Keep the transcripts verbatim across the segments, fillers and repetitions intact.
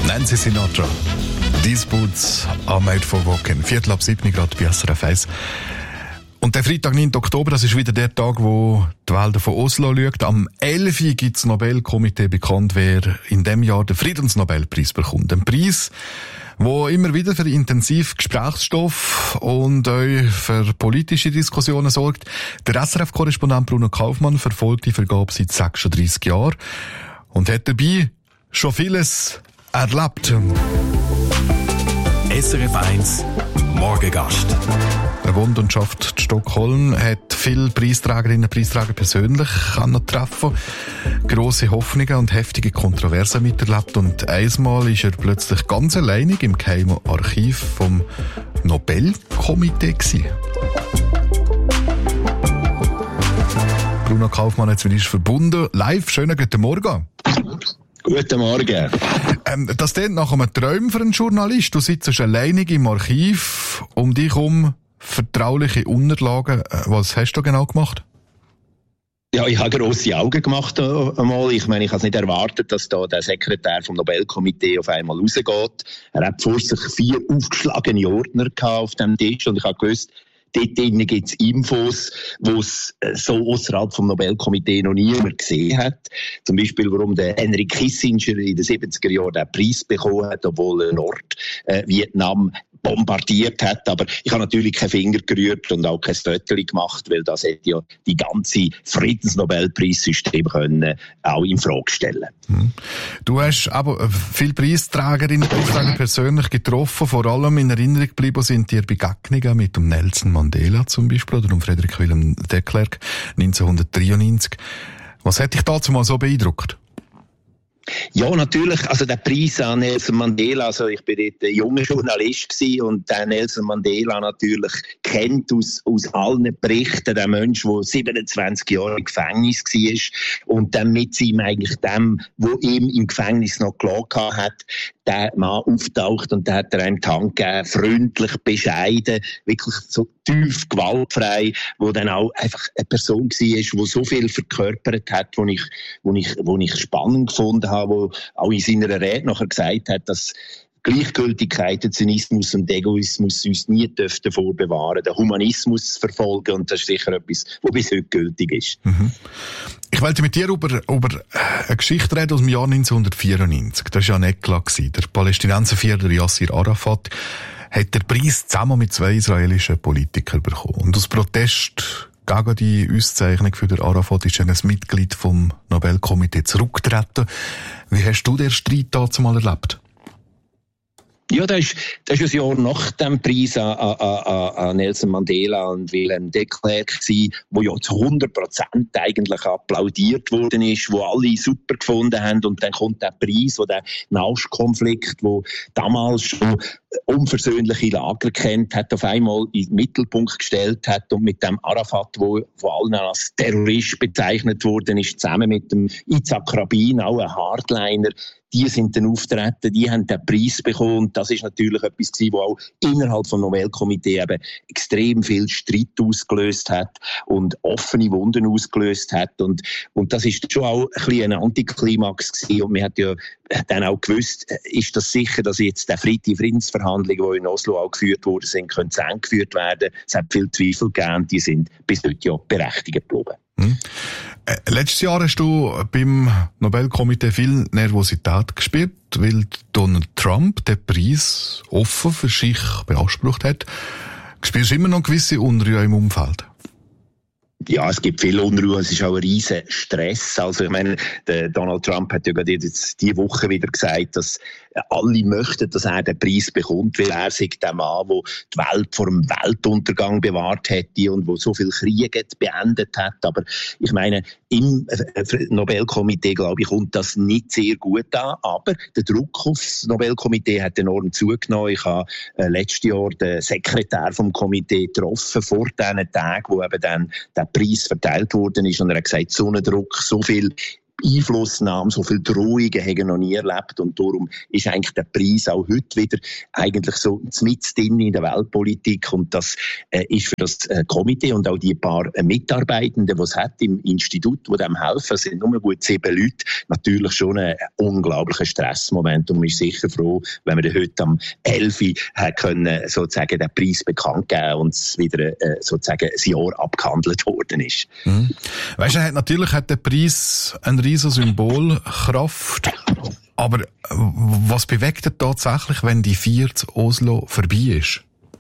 Nancy Sinatra. These boots are made for walking. Viertel ab sieben Grad bei S R F eins. Und der Freitag, neunten Oktober, das ist wieder der Tag, wo die Wälder von Oslo schaut. Am elften gibt das Nobelkomitee bekannt, wer in diesem Jahr den Friedensnobelpreis bekommt. Ein Preis, wo immer wieder für intensiv Gesprächsstoff und auch für politische Diskussionen sorgt. Der S R F-Korrespondent Bruno Kaufmann verfolgt die Vergabe seit sechsunddreissig Jahren und hat dabei schon vieles erlebt. S R F eins Morgengast. Er wohnt und schafft in Stockholm, hat viele Preisträgerinnen und Preisträger persönlich treffen, grosse Hoffnungen und heftige Kontroversen miterlebt und einmal ist er plötzlich ganz alleinig im geheimen Archiv vom Nobelkomitee gewesen. Bruno Kaufmann jetzt wieder verbunden. Live, schönen guten Morgen. Guten Morgen. Ähm, das klingt nach einem Traum für einen Journalist. Du sitzt alleinig im Archiv, um dich um vertrauliche Unterlagen. Was hast du genau gemacht? Ja, ich habe grosse Augen gemacht einmal. Ich meine, ich habe es nicht erwartet, dass da der Sekretär vom Nobelkomitee auf einmal rausgeht. Er hat vor sich vier aufgeschlagene Ordner auf dem Tisch und ich habe gewusst, dort drinnen gibt es Infos, die es so außerhalb vom Nobelkomitee noch niemand gesehen hat. Zum Beispiel, warum der Henry Kissinger in den siebziger Jahren den Preis bekommen hat, obwohl er Nordvietnam bombardiert hat. Aber ich habe natürlich keinen Finger gerührt und auch kein Stötteli gemacht, weil das hätte ja die ganze Friedensnobelpreissystem können auch in Frage stellen. Hm. Du hast aber viele Preisträgerinnen und Preisträger persönlich getroffen. Vor allem in Erinnerung geblieben sind dir Begegnungen mit dem Nelson Mandela zum Beispiel oder dem Friedrich Wilhelm de Klerk neunzehnhundertdreiundneunzig. Was hat dich dazu mal so beeindruckt? Ja, natürlich. Also der Preis an Nelson Mandela, also ich bin dort ein junger Journalist gewesen und der Nelson Mandela natürlich kennt aus, aus allen Berichten der Mensch, der siebenundzwanzig Jahre im Gefängnis war und dann mit ihm eigentlich dem, wo ihm im Gefängnis noch geklagt hat, der Mann auftaucht und der hat er einem Tank gegeben, freundlich, bescheiden, wirklich so tief gewaltfrei, wo dann auch einfach eine Person war, die so viel verkörpert hat, wo ich, wo ich, wo ich spannend gefunden habe, wo auch in seiner Rede nachher gesagt hat, dass Gleichgültigkeit, der Zynismus und Egoismus uns nie davor bewahren, den Humanismus verfolgen und das ist sicher etwas, was bis heute gültig ist. Mhm. Ich wollte mit dir über, über eine Geschichte reden aus dem Jahr neunzehnhundertvierundneunzig. Das war ja ein Eklat. Der Palästinenserführer Yasser Arafat hat den Preis zusammen mit zwei israelischen Politikern bekommen. Und aus Protest gegen die Auszeichnung für den Arafat ist ein Mitglied vom Nobelkomitee zurückgetreten. Wie hast du den Streit dazu mal erlebt? Ja, das ist, das ist ein Jahr nach dem Preis an, an, an Nelson Mandela und Wilhelm de Klerk gewesen, wo ja zu hundert Prozent eigentlich applaudiert worden ist, wo alle super gefunden haben und dann kommt der Preis, wo der Nahostkonflikt, wo damals schon unversöhnliche Lager kennt hat, auf einmal in den Mittelpunkt gestellt hat und mit dem Arafat, wo von allen als Terrorist bezeichnet worden ist, zusammen mit dem Yitzhak Rabin, auch ein Hardliner, die sind dann auftreten, die haben den Preis bekommen und das ist natürlich etwas gewesen, was auch innerhalb vom Nobelkomitee eben extrem viel Streit ausgelöst hat und offene Wunden ausgelöst hat und, und das ist schon auch ein bisschen ein Antiklimax gewesen und man hat ja dann auch gewusst, ist das sicher, dass jetzt die Friedensverhandlungen, die in Oslo auch geführt worden sind, können zu Ende geführt werden. Es hat viele Zweifel gegeben, die sind bis heute ja berechtigt geblieben. Hm. Äh, letztes Jahr hast du beim Nobelkomitee viel Nervosität gespürt, weil Donald Trump den Preis offen für sich beansprucht hat. Spürst du immer noch gewisse Unruhe im Umfeld? Ja, es gibt viel Unruhe, es ist auch ein riesen Stress. Also ich meine, der Donald Trump hat ja gerade jetzt diese Woche wieder gesagt, dass alle möchten, dass er den Preis bekommt, weil er sich der Mann, der die Welt vor dem Weltuntergang bewahrt hätte und der so viel Kriege beendet hat. Aber ich meine, im Nobelkomitee, glaube ich, kommt das nicht sehr gut an. Aber der Druck aufs Nobelkomitee hat enorm zugenommen. Ich habe äh, letztes Jahr den Sekretär vom Komitee getroffen, vor diesen Tagen, wo eben dann der Preis verteilt worden ist. Und er hat gesagt, so ein Druck, so viel Einflussnahme, so viele Drohungen haben wir noch nie erlebt und darum ist eigentlich der Preis auch heute wieder eigentlich so mitten drin in der Weltpolitik und das äh, ist für das äh, Komitee und auch die paar äh, Mitarbeitenden, die es hat im Institut, die dem helfen, es sind nur gut sieben Leute, natürlich schon ein unglaublicher Stressmoment und man ist sicher froh, wenn wir heute am elf Uhr können, sozusagen den Preis bekannt geben und es wieder äh, sozusagen ein Jahr abgehandelt worden ist. Mhm. Weißt du, hat, natürlich hat der Preis eine riesige Symbolkraft, aber was bewegt er tatsächlich, wenn die Vier zu Oslo vorbei ist?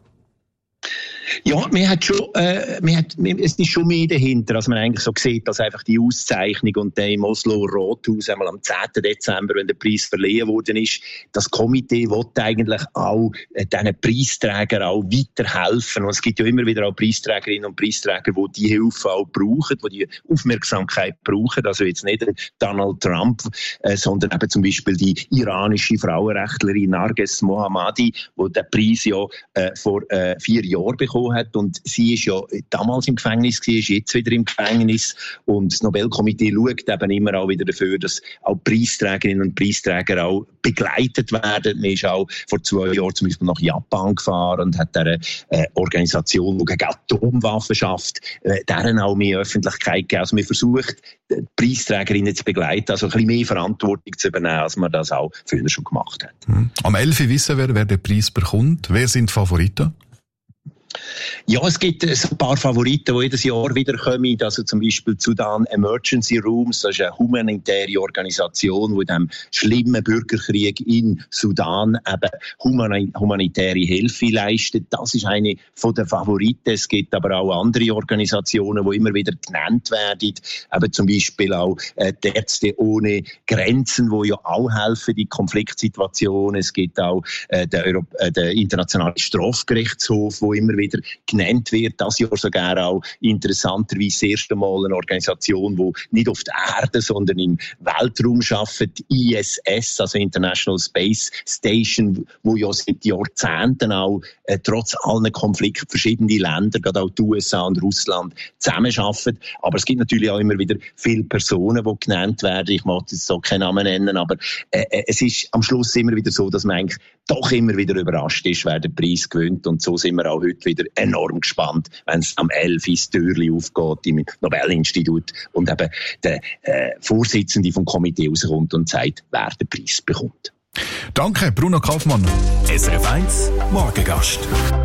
Ja, man hat schon, äh, man hat, es ist schon mehr dahinter, als man eigentlich so sieht, dass einfach die Auszeichnung und der im Oslo Rathaus einmal am zehnten Dezember, wenn der Preis verliehen worden ist, das Komitee will eigentlich auch äh, diesen Preisträgern auch weiterhelfen. Und es gibt ja immer wieder auch Preisträgerinnen und Preisträger, die die Hilfe auch brauchen, die die Aufmerksamkeit brauchen. Also jetzt nicht Donald Trump, äh, sondern eben zum Beispiel die iranische Frauenrechtlerin Narges Mohammadi, die den Preis ja äh, vor äh, vier Jahren bekommen hat und sie ist ja damals im Gefängnis gewesen, ist jetzt wieder im Gefängnis und das Nobelkomitee schaut eben immer auch wieder dafür, dass auch Preisträgerinnen und Preisträger auch begleitet werden. Man ist auch vor zwei Jahren zum Beispiel nach Japan gefahren und hat eine äh, Organisation, die gegen Atomwaffen schafft, äh, deren auch mehr Öffentlichkeit gegeben. Also man versucht, die Preisträgerinnen zu begleiten, also ein bisschen mehr Verantwortung zu übernehmen, als man das auch früher schon gemacht hat. Hm. Am elf Uhr wissen wir, wer den Preis bekommt. Wer sind die Favoriten? Ja, es gibt ein paar Favoriten, die jedes Jahr wieder kommen. Also zum Beispiel Sudan Emergency Rooms, das ist eine humanitäre Organisation, die in diesem schlimmen Bürgerkrieg in Sudan eben humanitäre Hilfe leistet. Das ist eine der Favoriten. Es gibt aber auch andere Organisationen, die immer wieder genannt werden. Eben zum Beispiel auch die Ärzte ohne Grenzen, die ja auch helfen in Konfliktsituationen. Es gibt auch den, Europ- den Internationalen Strafgerichtshof, wo immer wieder genannt wird. Das Jahr sogar auch interessanterweise das erste Mal eine Organisation, die nicht auf der Erde, sondern im Weltraum arbeitet, I S S, also International Space Station, wo ja seit Jahrzehnten auch äh, trotz allen Konflikten verschiedene Länder, gerade auch die U S A und Russland, zusammenarbeiten. Aber es gibt natürlich auch immer wieder viele Personen, die genannt werden. Ich mag jetzt so keinen Namen nennen, aber äh, es ist am Schluss immer wieder so, dass man eigentlich doch immer wieder überrascht ist, wer den Preis gewinnt. Und so sind wir auch heute wieder enorm gespannt, wenn es am elf Uhr das Türchen aufgeht im Nobelinstitut und eben der äh, Vorsitzende vom Komitee rauskommt und sagt, wer den Preis bekommt. Danke, Bruno Kaufmann. S R F eins Morgengast.